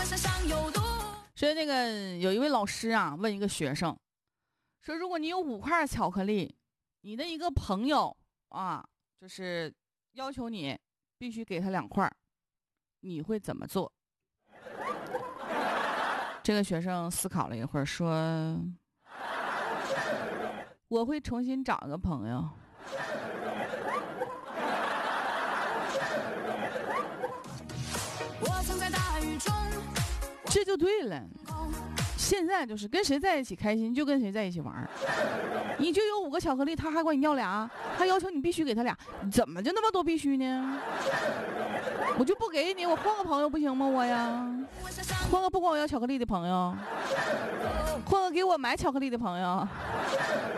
所以那个有一位老师啊，问一个学生说，如果你有5块巧克力，你的一个朋友啊，就是要求你必须给他2块，你会怎么做？这个学生思考了一会儿说，我会重新找个朋友。这就对了，现在就是跟谁在一起开心就跟谁在一起玩。你就有5个巧克力，他还管你要俩，他要求你必须给他俩，怎么就那么多必须呢？我就不给你，我换个朋友不行吗？我呀，换个不管我要巧克力的朋友，换个给我买巧克力的朋友。